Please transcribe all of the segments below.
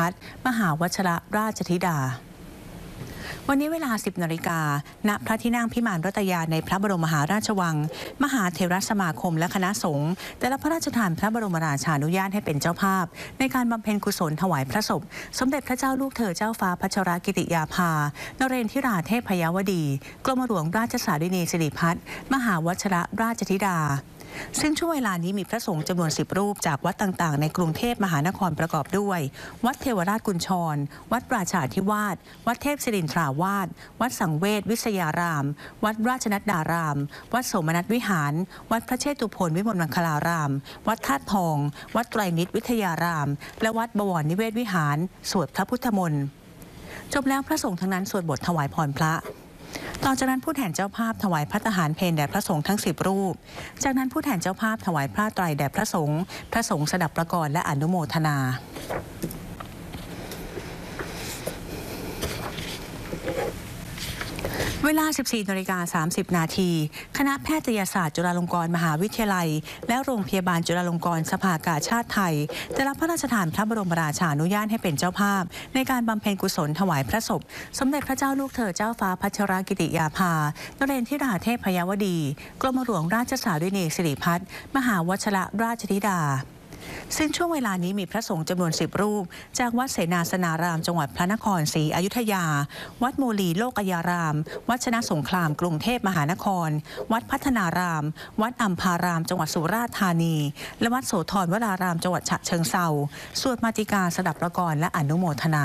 พัฒน์มหาวชรราชธิดาวันนี้เวลา 10 นาฬิกาณพระที่นั่งพิมานรัตยาในพระบรมมหาราชวังมหาเถรสมาคมและคณะสงฆ์ได้รับพระราชทานพระบรมราชานุญาตให้เป็นเจ้าภาพในการบำเพ็ญกุศลถวายพระศพสมเด็จพระเจ้าลูกเธอเจ้าฟ้าพัชรกิติยาภานเรนทิราเทพยวดีกรมหลวงราชสารินีสิริพัฒน์มหาวชรราชธิดาซึ่งช่วงเวลานี้มีพระสงฆ์จำนวน10 รูปจากวัดต่างๆในกรุงเทพมหานครประกอบด้วยวัดเทวราชกุญชรวัดราชาธิวาสวัดเทพศิรินทราวาสวัดสังเวชวิทยารามวัดราชนัดดารามวัดโสมนัสวิหารวัดพระเชตุพนวิมลมังคลารามวัดธาตุทองวัดไตรมิตรวิทยารามและวัดบวรนิเวศวิหารสวดพระพุทธมนต์จบแล้วพระสงฆ์ทั้งนั้นสวดบทถวายพรพระต่อจากนั้นผู้แทนเจ้าภาพถวายภัตตาหารเพลแด่พระสงฆ์ทั้ง10 รูปจากนั้นผู้แทนเจ้าภาพถวายผ้าไตรแด่พระสงฆ์สดับประกรณ์และอนุโมทนาเวลา 14:30 นาทีคณะแพทยศาสตร์จุฬาลงกรณ์มหาวิทยาลัยและโรงพยาบาลจุฬาลงกรณ์สภากาชาดไทยได้รับพระราชทานพระบรมราชานุญาตให้เป็นเจ้าภาพในการบำเพ็ญกุศลถวายพระศพสมเด็จพระเจ้าลูกเธอเจ้าฟ้าพัชรกิติยาภานเรนทิราเทพยวดีกรมหลวงราชสารินีสิริพัฒน์มหาวชรราชธิดาซึ่งช่วงเวลานี้มีพระสงฆ์จำนวน10 รูปจากวัดเสนาสนารามจังหวัดพระนครศรีอยุธยาวัดโมลีโลกยารามวัดชนะสงครามกรุงเทพมหานครวัดพัฒนารามวัดอัมพารามจังหวัดสุราษฎร์ธานีและวัดโสธรวรารามจังหวัดฉะเชิงเทราสวดมาติกาสดับประกรณ์และอนุโมทนา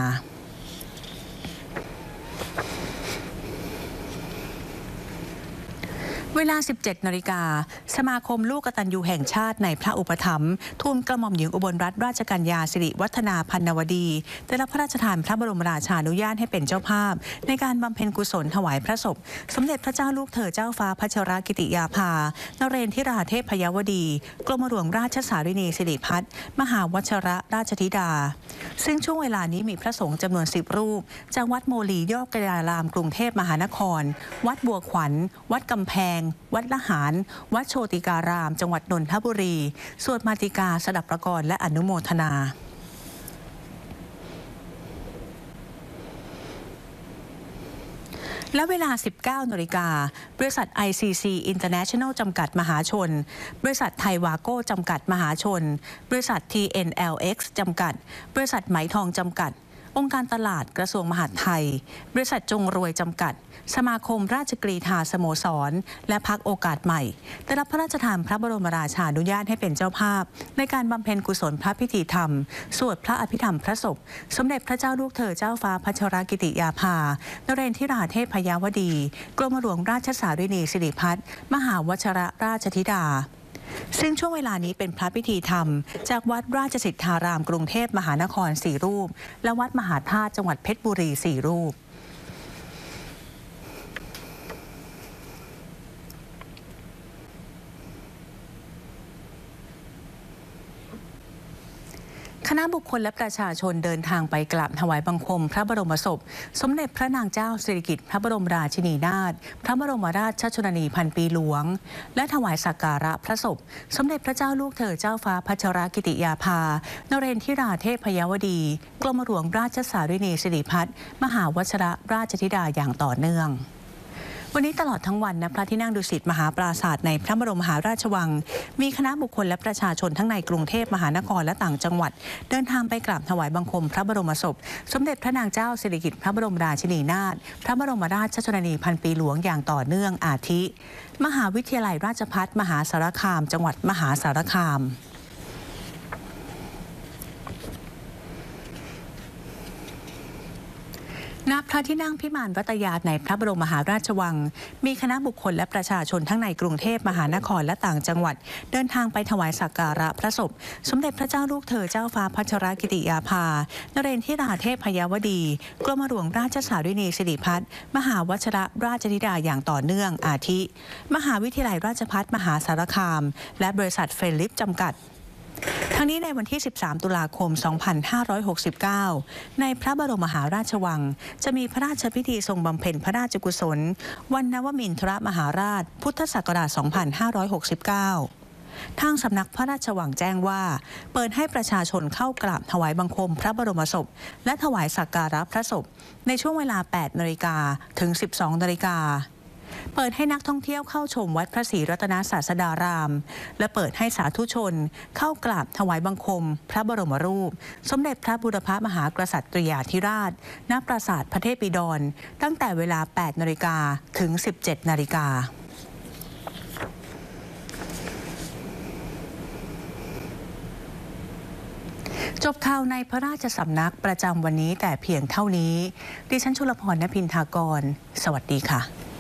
เวลา 17 นาฬิกาสมาคมลูกกตัญญูแห่งชาติในพระอุปถัมภ์ทูลกระหม่อมหญิงอุบลรัตนราชกัญญาสิริวัฒนาพันนวดีได้รับพระราชทานพระบรมราชานุญาตให้เป็นเจ้าภาพในการบำเพ็ญกุศลถวายพระศพสมเด็จพระเจ้าลูกเธอเจ้าฟ้าพัชรกิติยาภานเรนทิราเทพยวดีกรมหลวงราชสารินีสิริพัฒน์มหาวชรราชธิดาซึ่งช่วงเวลานี้มีพระสงฆ์จำนวน10 รูปจากวัดโมลีโยกยารามกรุงเทพมหานครวัดบัวขวัญวัดกำแพงวัดละหารวัดโชติการามจังหวัดนนทบุรีสวดมาติกาสดับประกรณ์และอนุโมทนาและเวลา 19 นาฬิกาบริษัท ICC International จำกัดมหาชนบริษัทไทยวาโก้จำกัดมหาชนบริษัท TNLX จำกัดบริษัทไหมทองจำกัดองค์การตลาดกระทรวงมหาดไทยบริษัทจงรวยจำกัดสมาคมราชกรีฑาสโมสรและพรรคโอกาสใหม่ได้รับพระราชทานพระบรมราชานุญาตให้เป็นเจ้าภาพในการบำเพ็ญกุศลพระพิธีธรรมสวดพระอภิธรรมพระศพสมเด็จพระเจ้าลูกเธอเจ้าฟ้าพัชรกิติยาภานเรนทิราเทพยวดีกรมหลวงราชสารินีสิริพัฒน์มหาวชรราชธิดาซึ่งช่วงเวลานี้เป็นพระพิธีธรรมจากวัดราชสิทธารามกรุงเทพมหานคร4 รูปและวัดมหาธาตุจังหวัดเพชรบุรี4 รูปคณะบุคคลและประชาชนเดินทางไปกราบถวายบังคมพระบรมศพสมเด็จพระนางเจ้าสิริกิติ์พระบรมราชินีนาถพระบรมราชชนนีพันปีหลวงและถวายสักการะพระศพสมเด็จพระเจ้าลูกเธอเจ้าฟ้าพัชรกิติยาภานเรนทิราเทพยวดีกรมหลวงราชสารินีสิริพัฒน์มหาวชรราชธิดาอย่างต่อเนื่องวันนี้ตลอดทั้งวันณพระที่นั่งดุสิตมหาปราสาทในพระบรมมหาราชวังมีคณะบุคคลและประชาชนทั้งในกรุงเทพมหานครและต่างจังหวัดเดินทางไปกราบถวายบังคมพระบรมศพสมเด็จพระนางเจ้าสิริกิติ์พระบรมราชินีนาถพระบรมราชชนนีพันปีหลวงอย่างต่อเนื่องอาทิมหาวิทยาลัยราชภัฏมหาสารคามจังหวัดมหาสารคามณพระที่นั่งพิมานรัตยาในพระบรมมหาราชวังมีคณะบุคคลและประชาชนทั้งในกรุงเทพมหานครและต่างจังหวัดเดินทางไปถวายสักการะพระศพสมเด็จพระเจ้าลูกเธอเจ้าฟ้าพัชรกิติยาภานเรนทิราเทพยวดีกรมหลวงราชสารินีสิริพัฒน์มหาวชรราชธิดาอย่างต่อเนื่องอาทิมหาวิทยาลัยราชภัฏมหาสารคามและบริษัทเฟลิปจำกัดทั้งนี้ในวันที่ 13 ตุลาคม 2569 ในพระบรมมหาราชวังจะมีพระราชพิธีทรงบำเพ็ญพระราชกุศลวันนวมินทรมหาราชพุทธศักราช 2569 ทางสำนักพระราชวังแจ้งว่าเปิดให้ประชาชนเข้ากราบถวายบังคมพระบรมศพและถวายสักการะพระศพในช่วงเวลา 8 นาฬิกาถึง 12 นาฬิกาเปิดให้นักท่องเที่ยวเข้าชมวัดพระศรีรัตนศาสดารามและเปิดให้สาธุชนเข้ากราบถวายบังคมพระบรมรูปสมเด็จพระบูรพมหากษัตริยาธิราชณปราสาทพระเทพบิดรตั้งแต่เวลา 8 นาฬิกาถึง 17 นาฬิกาจบข่าวในพระราชสำนักประจำวันนี้แต่เพียงเท่านี้ดิฉันชุลพร ณ พินทากรสวัสดีค่ะ